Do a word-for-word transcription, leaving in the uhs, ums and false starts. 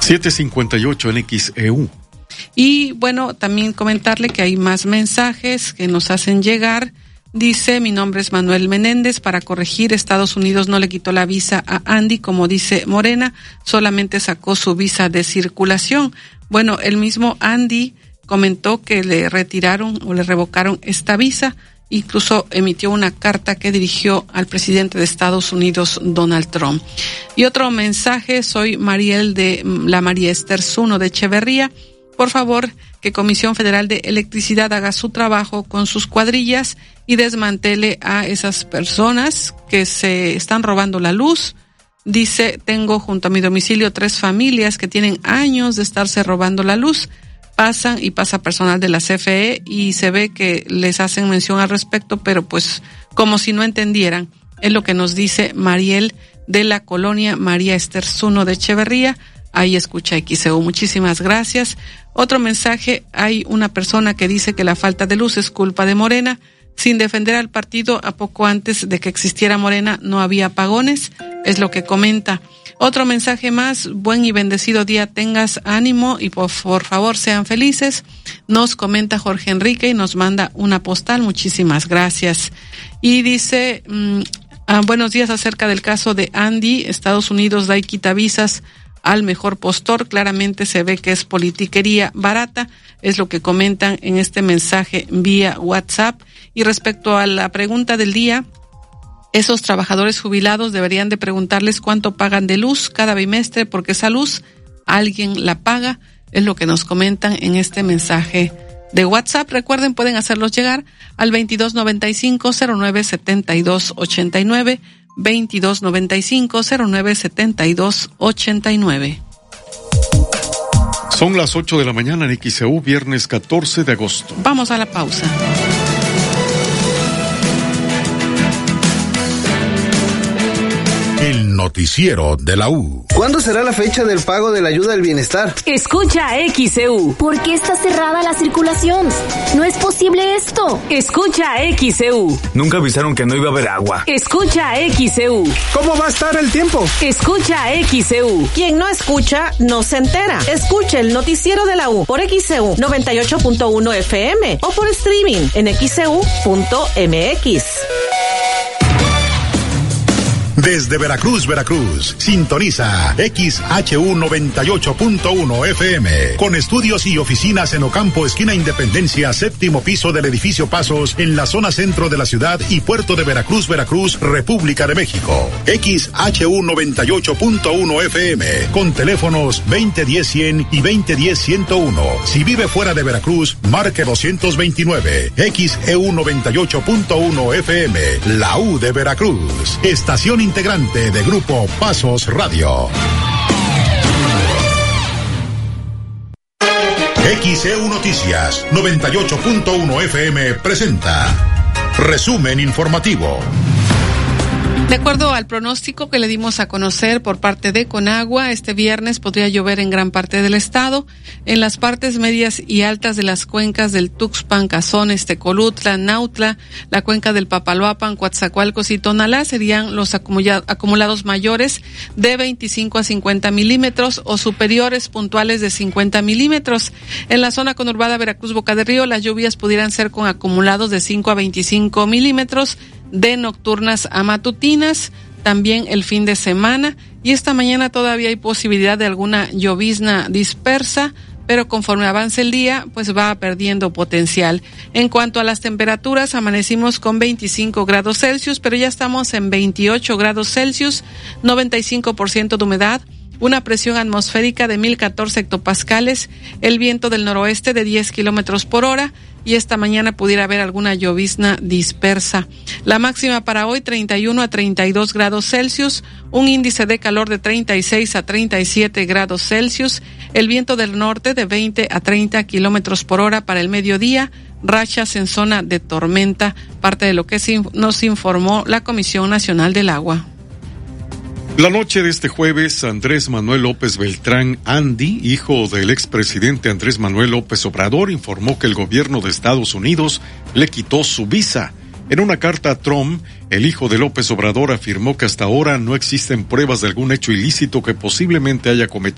siete cincuenta y ocho en X E U. Y bueno, también comentarle que hay más mensajes que nos hacen llegar. Dice, mi nombre es Manuel Menéndez, para corregir, Estados Unidos no le quitó la visa a Andy, como dice Morena, solamente sacó su visa de circulación. Bueno, el mismo Andy comentó que le retiraron o le revocaron esta visa, incluso emitió una carta que dirigió al presidente de Estados Unidos, Donald Trump. Y otro mensaje, soy Mariel de la María Esther Zuno de Echeverría. Por favor, que Comisión Federal de Electricidad haga su trabajo con sus cuadrillas y desmantele a esas personas que se están robando la luz. Dice, tengo junto a mi domicilio tres familias que tienen años de estarse robando la luz. Pasan y pasa personal de la C F E y se ve que les hacen mención al respecto, pero pues como si no entendieran. Es lo que nos dice Mariel de la colonia María Esther Zuno de Echeverría. Ahí escucha X E U. Muchísimas gracias. Otro mensaje, hay una persona que dice que la falta de luz es culpa de Morena. Sin defender al partido, a poco antes de que existiera Morena no había apagones, es lo que comenta. Otro mensaje más, buen y bendecido día, tengas ánimo y por, por favor sean felices. Nos comenta Jorge Enrique y nos manda una postal, muchísimas gracias. Y dice, mmm, ah, buenos días, acerca del caso de Andy, Estados Unidos da y quita visas al mejor postor, claramente se ve que es politiquería barata, es lo que comentan en este mensaje vía WhatsApp. Y respecto a la pregunta del día, esos trabajadores jubilados deberían de preguntarles cuánto pagan de luz cada bimestre, porque esa luz alguien la paga, es lo que nos comentan en este mensaje de WhatsApp. Recuerden, pueden hacerlos llegar al veintidós noventa y cinco cero nueve setenta y dos ochenta y nueve, veintidós noventa y cinco cero nueve setenta y dos ochenta y nueve. Son las ocho de la mañana en X E U, viernes catorce de agosto. Vamos a la pausa. El noticiero de la U. ¿Cuándo será la fecha del pago de la ayuda del bienestar? Escucha X E U. ¿Por qué está cerrada la circulación? No es posible esto. Escucha X E U. Nunca avisaron que no iba a haber agua. Escucha X E U. ¿Cómo va a estar el tiempo? Escucha X E U. Quien no escucha, no se entera. Escucha el noticiero de la U por X E U noventa y ocho punto uno F M o por streaming en x e u punto m x. Desde Veracruz, Veracruz, sintoniza X H U noventa y ocho punto uno F M, con estudios y oficinas en Ocampo, esquina Independencia, séptimo piso del edificio Pasos, en la zona centro de la ciudad y puerto de Veracruz, Veracruz, República de México. X H U noventa y ocho punto uno F M, con teléfonos veinte diez cien y veinte diez ciento uno. Si vive fuera de Veracruz, marque doscientos veintinueve. X E U noventa y ocho punto uno F M, la U de Veracruz, estación integrante de Grupo Pasos Radio. X E U Noticias noventa y ocho punto uno F M presenta resumen informativo. De acuerdo al pronóstico que le dimos a conocer por parte de Conagua, este viernes podría llover en gran parte del estado, en las partes medias y altas de las cuencas del Tuxpan, Cazones, Tecolutla, Nautla, la cuenca del Papaloapan, Coatzacoalcos y Tonalá serían los acumulados mayores de veinticinco a cincuenta milímetros o superiores puntuales de cincuenta milímetros. En la zona conurbada Veracruz-Boca de Río, las lluvias pudieran ser con acumulados de cinco a veinticinco milímetros, de nocturnas a matutinas, también el fin de semana, y esta mañana todavía hay posibilidad de alguna llovizna dispersa, pero conforme avance el día, pues va perdiendo potencial. En cuanto a las temperaturas, amanecimos con veinticinco grados Celsius, pero ya estamos en veintiocho grados Celsius, noventa y cinco por ciento de humedad, una presión atmosférica de mil catorce hectopascales, el viento del noroeste de diez kilómetros por hora, y esta mañana pudiera haber alguna llovizna dispersa. La máxima para hoy treinta y uno a treinta y dos grados Celsius, un índice de calor de treinta y seis a treinta y siete grados Celsius, el viento del norte de veinte a treinta kilómetros por hora para el mediodía, rachas en zona de tormenta, parte de lo que nos informó la Comisión Nacional del Agua. La noche de este jueves, Andrés Manuel López Beltrán, Andy, hijo del expresidente Andrés Manuel López Obrador, informó que el gobierno de Estados Unidos le quitó su visa. En una carta a Trump, el hijo de López Obrador afirmó que hasta ahora no existen pruebas de algún hecho ilícito que posiblemente haya cometido